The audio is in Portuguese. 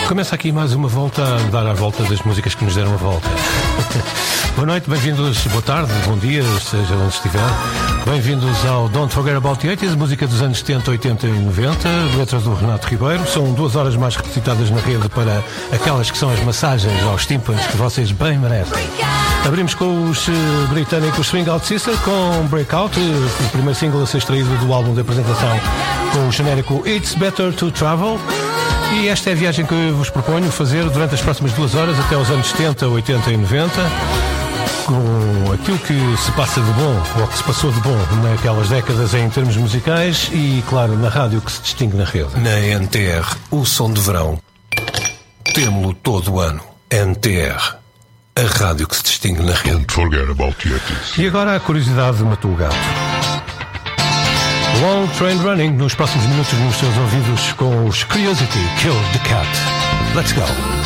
Começa aqui mais uma volta a dar a volta das músicas que nos deram a volta. Boa noite, bem-vindos, boa tarde, bom dia, seja onde estiver. Bem-vindos ao Don't Forget About the 80s, música dos anos 70, 80 e 90, letras do Renato Ribeiro. São 2 horas mais requisitadas na rede para aquelas que são as massagens aos tímpanos que vocês bem merecem. Abrimos com os britânicos Swing Out Sister com Breakout, o primeiro single a ser extraído do álbum de apresentação com o genérico It's Better to Travel. E esta é a viagem que eu vos proponho fazer durante as próximas 2 horas até os anos 70, 80 e 90, com aquilo que se passa de bom, ou que se passou de bom naquelas décadas em termos musicais e, claro, na rádio que se distingue na rede. Na NTR, o som de verão, temo-lo todo o ano. NTR, a rádio que se distingue na rede. Don't forget about the 80s. E agora a curiosidade matou o gato. Long Train Running, nos próximos minutos nos seus ouvidos com os Curiosity Killed the Cat. Let's go!